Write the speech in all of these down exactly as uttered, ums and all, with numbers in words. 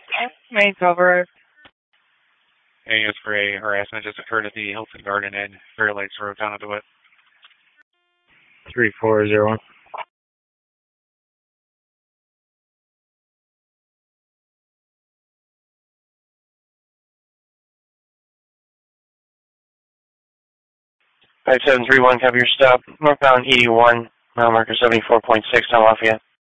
Main cover. A S for A, harassment just occurred at the Hilton Garden Inn, Fair Lakes Road, down to it. three four zero one. five seven three one, cover your stop. Northbound eighty-one, mile marker seventy-four point six on Lafayette.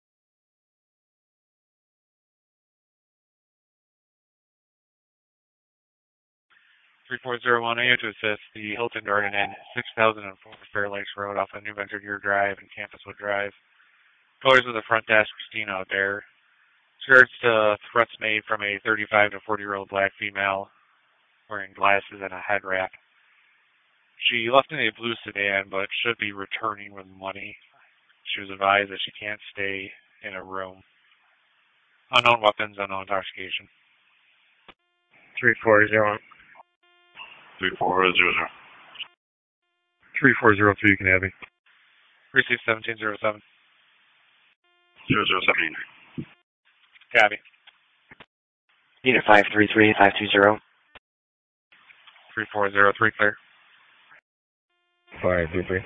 three four zero one, I need to assist the Hilton Garden Inn, six thousand four Fair Lakes Road off of New Venture Drive and Campuswood Drive. Callers of the front desk, Christina out there. Regards to threats made from a thirty-five to forty-year-old black female wearing glasses and a head wrap. She left in a blue sedan, but should be returning with money. She was advised that she can't stay in a room. Unknown weapons, unknown intoxication. three four zero one. three four zero zero. three four zero three, you can have me. Receive seventeen zero seven. zero zero seven nine. Copy. Unit five three three five two zero. three four zero three, clear. five three three.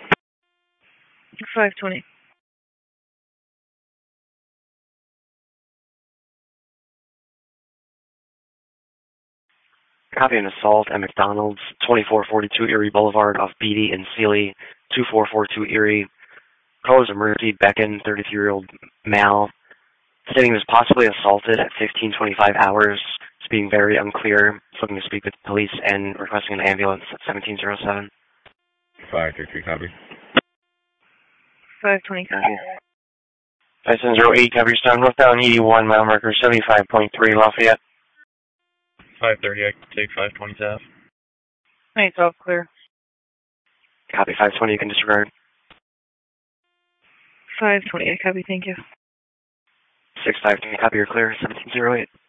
five twenty. Copy an assault at McDonald's, twenty-four forty-two Erie Boulevard off Beatty and Sealy, two four four two Erie. Callers emergency beckon, thirty-three-year-old male, stating he was possibly assaulted at fifteen twenty-five hours. It's being very unclear. He's looking to speak with the police and requesting an ambulance at seventeen oh seven. five three three, copy. five twenty, copy. five seven zero eight, cover your stop. Northbound eighty-one, mile marker seventy-five point three, Lafayette. five thirty, I can take five twenty south. Main twelve, clear. Copy, five twenty, you can disregard. five twenty, I copy, thank you. six five three, copy, you're clear, seventeen oh eight.